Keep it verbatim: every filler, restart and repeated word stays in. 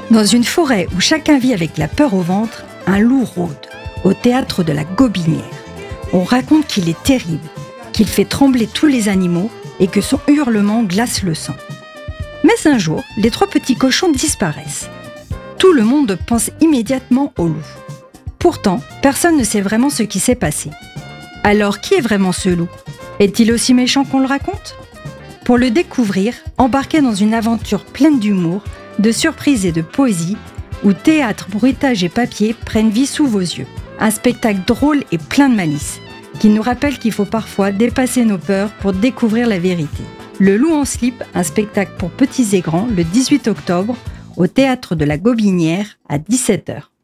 Dans une forêt où chacun vit avec la peur au ventre, un loup rôde, au théâtre de la Gobinière. On raconte qu'il est terrible, qu'il fait trembler tous les animaux et que son hurlement glace le sang. Mais un jour, les trois petits cochons disparaissent. Tout le monde pense immédiatement au loup. Pourtant, personne ne sait vraiment ce qui s'est passé. Alors, qui est vraiment ce loup ? Est-il aussi méchant qu'on le raconte ? Pour le découvrir, embarquez dans une aventure pleine d'humour, de surprises et de poésie, où théâtre, bruitage et papier prennent vie sous vos yeux. Un spectacle drôle et plein de malice, qui nous rappelle qu'il faut parfois dépasser nos peurs pour découvrir la vérité. Le Loup en slip, un spectacle pour petits et grands, le dix-huit octobre, au théâtre de la Gobinière à dix-sept heures.